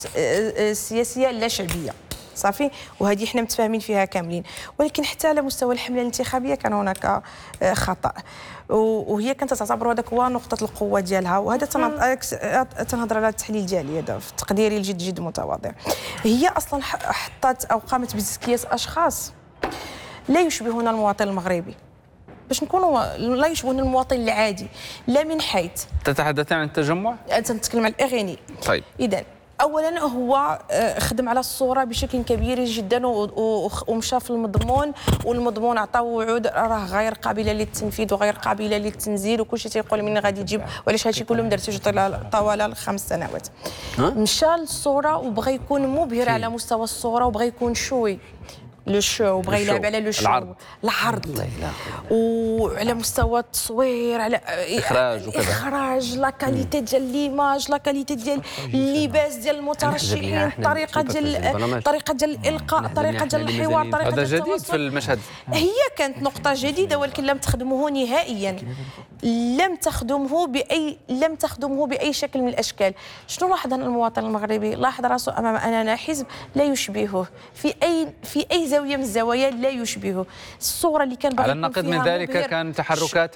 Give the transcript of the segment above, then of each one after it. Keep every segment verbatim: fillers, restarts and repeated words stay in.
السياسيه لا شعبيه صافي، وهذه حنا متفاهمين فيها كاملين. ولكن حتى على مستوى الحمله الانتخابيه كان هناك خطا، وهي كانت تعتبر هذاك هو نقطه القوه ديالها. وهذا تنهضر على التحليل ديالي هذا في تقديري الجد جد متواضع. هي اصلا حطت او قامت بتزكيه اشخاص لا يشبهون المواطن المغربي، باش نكونوا لا يشبهون المواطن العادي، لا من حيث تتحدث عن التجمع؟ تنتكلم عن الاغاني. طيب اذا اولا هو خدم على الصوره بشكل كبير جدا ومشى في المضمون، والمضمون عطاه وعود راه غير قابله للتنفيذ وغير قابله للتنزيل، وكلشي تيقول من غادي تجيب وعلاش هادشي كله مدرتوش طوال الخمس سنوات. مشى للصوره وبغى يكون مبهر على مستوى الصوره، وبغى يكون شوي لو شو، بغى يلعب على لو شو، العرض العرض وعلى مستوى التصوير، على اخراج وكذا، اخراج لا كاليتي ديال ليماج، لا كاليتي ديال اللباس ديال المترشحين، الطريقه ديال الطريقه ديال الالقاء، الطريقه ديال الحوار، طريقه هذا جديد في المشهد. هي كانت نقطه جديده ولكن لم تخدمه نهائيا، لم تخدمه باي لم تخدمه باي شكل من الاشكال. شنو لاحظ هنا المواطن المغربي؟ لاحظ راسه امام اننا حزب لا يشبهه في اي في اي زاويه من الزوايا، لا يشبهه. الصوره اللي كان على النقيض من ذلك كان تحركات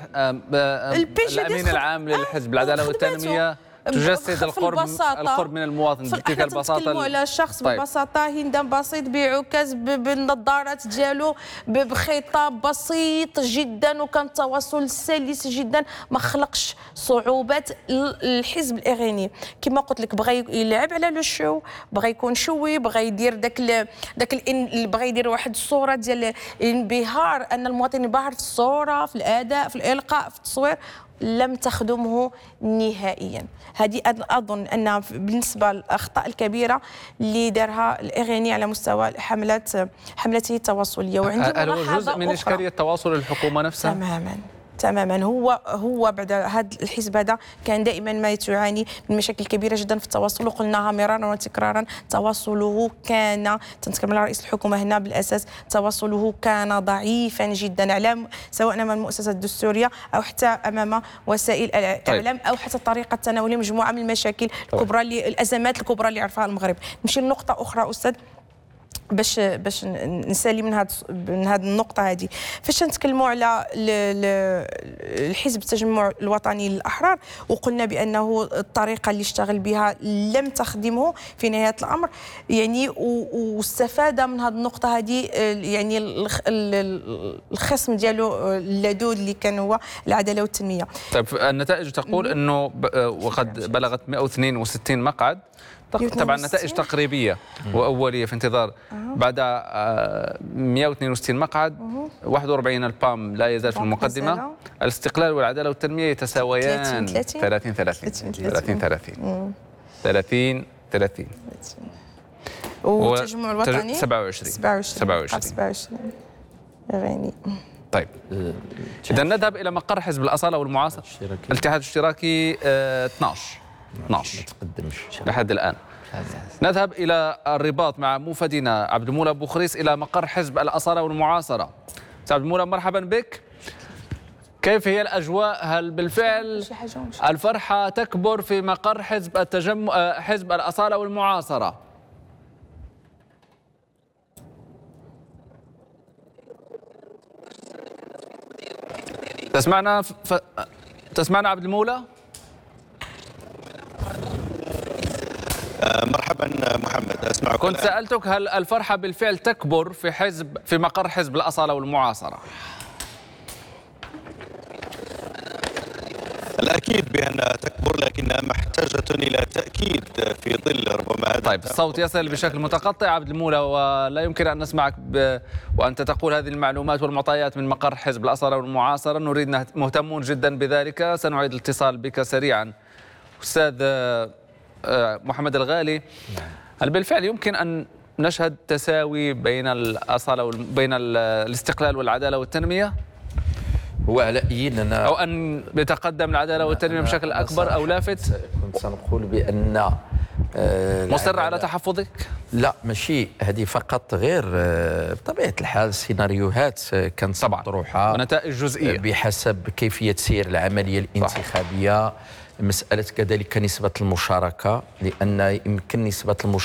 الامين العام للحزب العداله والتنميه تجسد القرب القرب من المواطن بتلك البساطه. نتكلموا على شخص طيب. ببساطه هندام بسيط بعكاز بالنظارات ديالو بخطاب بسيط جدا، وكان تواصل سلس جدا، ما خلقش صعوبات. الحزب الاغاني كما قلت لك بغى يلعب على لو شو، بغى يكون شوي، بغى يدير داك ال داك ال بغى يدير واحد الصوره ديال الانبهار، ان المواطن ينبهر في الصوره، في الاداء، في الالقاء، في التصوير. لم تخدمه نهائيا. هذه اظن ان بالنسبه للاخطاء الكبيره اللي دارها الاغاني على مستوى حملات حملته التواصليه. وعنده هل هو جزء من اشكاليه تواصل الحكومه نفسها؟ تماما تماما. هو هو بعد هذا الحزب هذا كان دائما ما تعاني من مشاكل كبيره جدا في التواصل، وقلناها مرارا وتكرارا. تواصله كان تنتكلم على رئيس الحكومه هنا بالاساس، تواصله كان ضعيفا جدا، على سواء امام المؤسسه الدستوريه او حتى امام وسائل الاعلام، او حتى طريقه تناول مجموعه من المشاكل الكبرى اللي الازمات الكبرى اللي عرفها المغرب. نمشي لنقطه اخرى استاذ باش باش نسالي من هذه من هذه النقطه هذه. فاش نتكلموا على الحزب التجمع الوطني للاحرار، وقلنا بانه الطريقه اللي اشتغل بها لم تخدمه في نهايه الامر، يعني واستفاد من هذه النقطه هذه يعني الخصم ديالو اللدود اللي كان هو العداله والتنميه. طيب النتائج تقول انه وقد بلغت مئة واثنين وستين مقعد، طبعا نتائج تقريبيه واوليه في انتظار. بعد مئة واثنين وستين مقعد، واحد وأربعين البام لا يزال في المقدمه، الاستقلال والعداله والتنميه يتساويان ثلاثين ثلاثين ثلاثين ثلاثين ثلاثين ثلاثين والتجمع الوطني سبعة وعشرين سبعة وعشرين اغاني. طيب اذا نذهب الى مقر حزب الاصاله والمعاصره الاتحاد الاشتراكي اثناش اثناش لحد الآن. نذهب إلى الرباط مع موفدنا عبد المولى بوخريس إلى مقر حزب الأصالة والمعاصرة. عبد المولى مرحبا بك. كيف هي الأجواء؟ هل بالفعل الفرحة تكبر في مقر حزب التجمع حزب الأصالة والمعاصرة؟ تسمعنا ف... تسمعنا عبد المولى؟ مرحبا محمد، اسمعك. كنت سألتك هل الفرحة بالفعل تكبر في حزب في مقر حزب الأصالة والمعاصرة؟ الأكيد بأنها تكبر، لكنها محتاجة إلى تأكيد في ظل ربما هذا. طيب الصوت يصل بشكل متقطع عبد المولى، ولا يمكن أن نسمعك ب... وأنت تقول هذه المعلومات والمعطيات من مقر حزب الأصالة والمعاصرة. نريد مهتمون جدا بذلك، سنعيد الاتصال بك سريعا. أستاذ محمد الغالي، هل بالفعل يمكن أن نشهد تساوي بين الأصالة وبين الاستقلال والعدالة والتنمية؟ هو على أي أننا أو أن يتقدم العدالة والتنمية بشكل أكبر أو لافت؟ كنت سنقول بأن آه مصر على تحفظك؟ لا ماشي هذه فقط، غير آه بطبيعة الحال سيناريوهات آه كانت مطروحة ونتائج جزئية بحسب كيفية سير العملية الانتخابية. مسألة كذلك نسبة المشاركة، لأن يمكن نسبة المشاركة